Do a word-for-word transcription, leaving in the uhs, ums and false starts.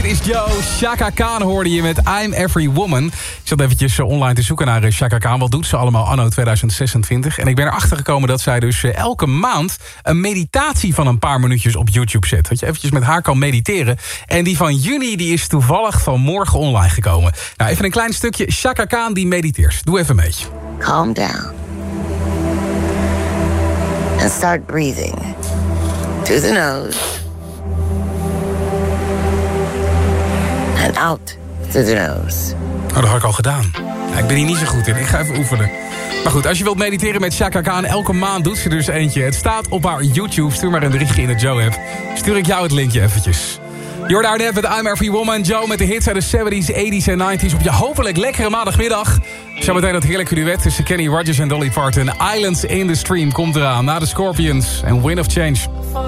Dit is Joe. Chaka Khan hoorde je met I'm Every Woman. Ik zat eventjes online te zoeken naar Chaka Khan. Wat doet ze allemaal anno tweeduizend zesentwintig? En ik ben erachter gekomen dat zij dus elke maand een meditatie van een paar minuutjes op YouTube zet. Dat je eventjes met haar kan mediteren. En die van juni die is toevallig vanmorgen online gekomen. Nou, even een klein stukje. Chaka Khan die mediteert. Doe even mee. Calm down. And start breathing. Through the nose. And out through the nose. Oh, dat had ik al gedaan. Ja, ik ben hier niet zo goed in. Ik ga even oefenen. Maar goed, als je wilt mediteren met Chaka Khan, elke maand doet ze dus eentje. Het staat op haar YouTube. Stuur maar een berichtje in de Joe-app. Stuur ik jou het linkje eventjes. Je hoort daar net met I'm Every Woman. Joe met de hits uit de zeventies, tachtiger en negentiger op je hopelijk lekkere maandagmiddag. Zometeen dat heerlijke duet tussen Kenny Rogers en Dolly Parton. Islands in the Stream komt eraan. Na de Scorpions en Wind of Change.